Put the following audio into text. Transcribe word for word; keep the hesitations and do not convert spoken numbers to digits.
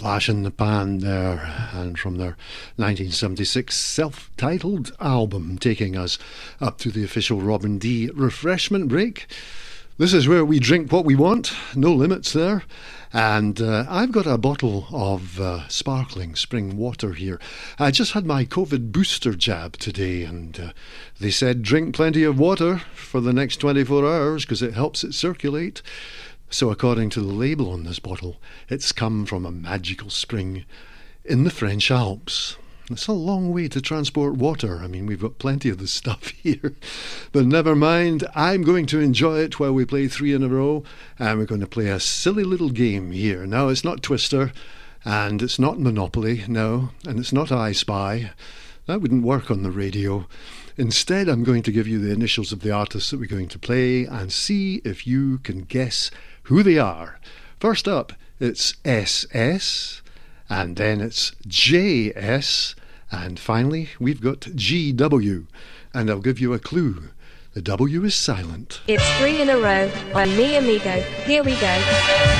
Flash in the Pan there, and from their nineteen seventy-six self-titled album, taking us up to the official Robin D refreshment break. This is where we drink what we want, no limits there. And uh, I've got a bottle of uh, sparkling spring water here. I just had my COVID booster jab today, and uh, they said drink plenty of water for the next twenty-four hours because it helps it circulate. So according to the label on this bottle, it's come from a magical spring in the French Alps. It's a long way to transport water. I mean, we've got plenty of the stuff here. But never mind, I'm going to enjoy it while we play three in a row. And we're going to play a silly little game here. Now, it's not Twister, and it's not Monopoly, no, and it's not I Spy. That wouldn't work on the radio. Instead, I'm going to give you the initials of the artists that we're going to play and see if you can guess who they are. First up, it's S S, and then it's J S, and finally we've got G W, and I'll give you a clue. The W is silent. It's three in a row on Mi Amigo. Here we go.